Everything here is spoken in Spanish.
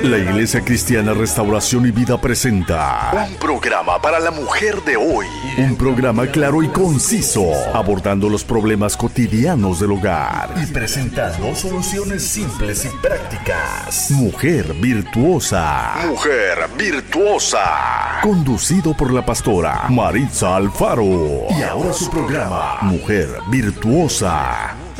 La Iglesia Cristiana Restauración y Vida presenta un programa para la mujer de hoy. Un programa claro y conciso, abordando los problemas cotidianos del hogar y presentando soluciones simples y prácticas. Mujer Virtuosa. Mujer Virtuosa. Conducido por la pastora Maritza Alfaro. Y ahora su programa, Mujer Virtuosa.